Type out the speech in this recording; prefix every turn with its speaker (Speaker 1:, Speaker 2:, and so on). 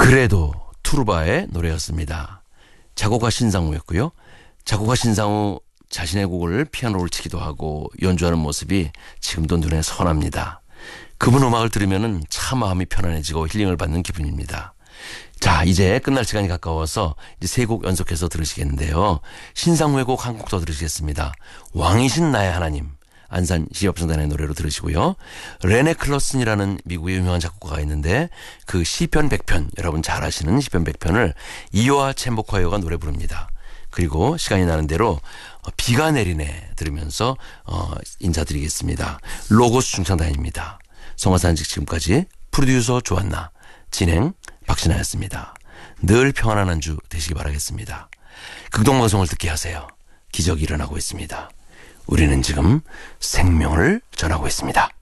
Speaker 1: 그래도 투르바의 노래였습니다. 작곡가 신상우였고요. 작곡가 신상우 자신의 곡을 피아노를 치기도 하고 연주하는 모습이 지금도 눈에 선합니다. 그분 음악을 들으면 참 마음이 편안해지고 힐링을 받는 기분입니다. 자, 이제 끝날 시간이 가까워서 이제 세 곡 연속해서 들으시겠는데요. 신상우의 곡 한 곡 더 들으시겠습니다. 왕이신 나의 하나님, 안산 시협성단의 노래로 들으시고요. 레네 클러슨이라는 미국의 유명한 작곡가가 있는데 그 시편 100편, 여러분 잘 아시는 시편 100편을 이호아 챔버콰이어가 노래 부릅니다. 그리고 시간이 나는 대로 비가 내리네 들으면서 인사드리겠습니다. 로고스 중창단입니다. 성화산직 지금까지 프로듀서 조한나, 진행 박신하였습니다. 늘 평안한 한 주 되시기 바라겠습니다. 극동방송을 듣게 하세요. 기적이 일어나고 있습니다. 우리는 지금 생명을 전하고 있습니다.